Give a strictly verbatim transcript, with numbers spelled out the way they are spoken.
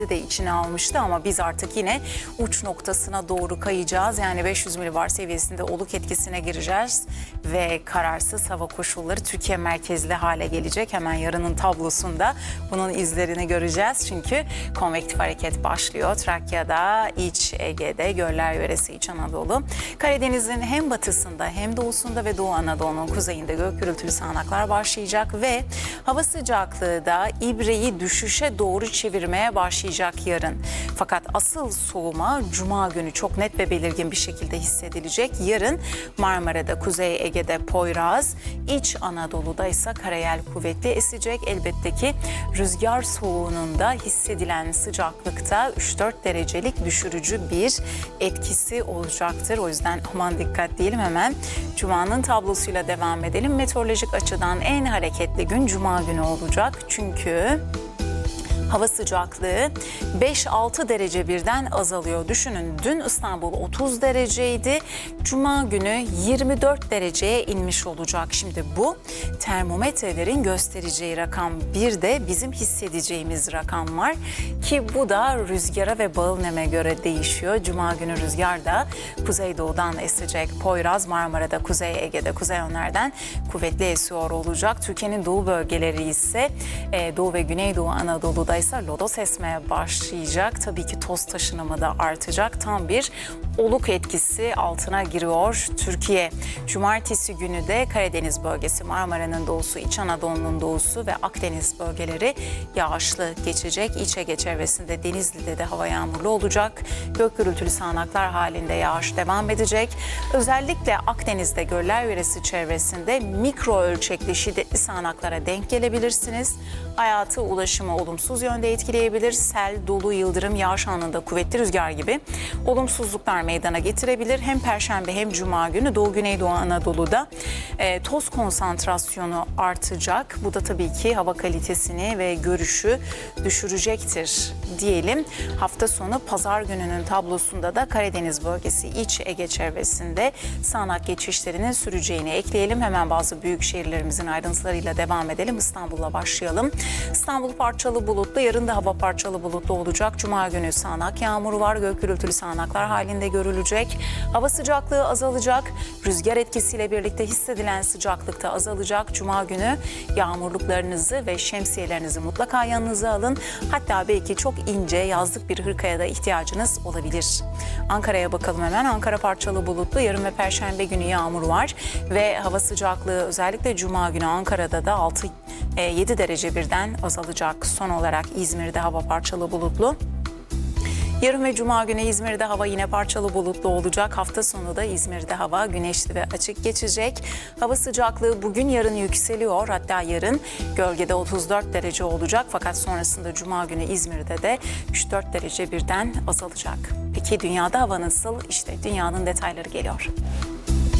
de içine almıştı ama biz artık yine uç noktasına doğru kayacağız. Yani beş yüz milibar seviyesinde oluk etkisine gireceğiz ve kararsız hava koşulları Türkiye merkezli hale gelecek. Hemen yarının tablosunda bunun izlerini göreceğiz. Çünkü konvektif hareket başlıyor. Trakya'da, İç Ege'de, Göller Yöresi, İç Anadolu. Karadeniz'in hem batısında hem doğusunda ve Doğu Anadolu'nun kuzeyinde gök gürültülü sağanaklar başlayacak ve hava sıcaklığı da ibreyi düşüşe doğru çevirmeye başlayacak yarın. Fakat asıl soğuma Cuma günü çok net ve belirgin bir şekilde hissedilecek. Yarın Marmara'da, Kuzey Ege'de Poyraz, İç Anadolu'da ise karayel kuvvetli esecek. Elbette ki rüzgar soğuğunun da hissedilen sıcaklıkta üç dört derecelik düşürücü bir etkisi olacaktır. O yüzden aman dikkat diyelim, hemen Cuma'nın tablosuyla devam edelim. Meteorolojik açıdan en hareketli gün Cuma günü olacak. Çünkü hava sıcaklığı beş altı derece birden azalıyor. Düşünün, dün İstanbul otuz dereceydi. Cuma günü yirmi dört dereceye inmiş olacak. Şimdi bu termometrelerin göstereceği rakam, bir de bizim hissedeceğimiz rakam var ki bu da rüzgara ve bağıl neme göre değişiyor. Cuma günü rüzgar da kuzeydoğudan esecek. Poyraz, Marmara'da, Kuzey Ege'de, kuzey yönlerden kuvvetli esiyor olacak. Türkiye'nin doğu bölgeleri ise Doğu ve Güneydoğu Anadolu'da ise lodos esmeye başlayacak. Tabii ki toz taşınımı da artacak. Tam bir oluk etkisi altına giriyor Türkiye. Cumartesi günü de Karadeniz bölgesi, Marmara'nın doğusu, İç Anadolu'nun doğusu ve Akdeniz bölgeleri yağışlı geçecek. İç Ege çevresinde, Denizli'de de hava yağmurlu olacak. Gök gürültülü sağanaklar halinde yağış devam edecek. Özellikle Akdeniz'de, Göller Yöresi çevresinde mikro ölçekli şiddetli sağanaklara denk gelebilirsiniz. Hayatı, ulaşımı olumsuz yönde etkileyebilir. Sel, dolu, yıldırım, yağış anında kuvvetli rüzgar gibi olumsuzluklar meydana getirebilir. Hem Perşembe hem Cuma günü Doğu Güneydoğu Anadolu'da e, toz konsantrasyonu artacak. Bu da tabii ki hava kalitesini ve görüşü düşürecektir diyelim. Hafta sonu Pazar gününün tablosunda da Karadeniz bölgesi, İç Ege çevresinde sağanak geçişlerinin süreceğini ekleyelim. Hemen bazı büyük şehirlerimizin ayrıntılarıyla devam edelim. İstanbul'la başlayalım. İstanbul parçalı bulutlu, yarın da hava parçalı bulutlu olacak. Cuma günü sağanak yağmuru var, gök gürültülü sağanaklar halinde görülecek. Hava sıcaklığı azalacak. Rüzgar etkisiyle birlikte hissedilen sıcaklık da azalacak. Cuma günü yağmurluklarınızı ve şemsiyelerinizi mutlaka yanınıza alın. Hatta belki çok ince yazlık bir hırkaya da ihtiyacınız olabilir. Ankara'ya bakalım hemen. Ankara parçalı bulutlu, yarın ve Perşembe günü yağmur var ve hava sıcaklığı özellikle Cuma günü Ankara'da da altı yedi derece birden azalacak. Son olarak İzmir'de hava parçalı bulutlu. Yarın ve Cuma günü İzmir'de hava yine parçalı bulutlu olacak. Hafta sonu da İzmir'de hava güneşli ve açık geçecek. Hava sıcaklığı bugün yarın yükseliyor. Hatta yarın gölgede otuz dört derece olacak. Fakat sonrasında Cuma günü İzmir'de de üç dört derece birden azalacak. Peki dünyada hava nasıl? İşte dünyanın detayları geliyor.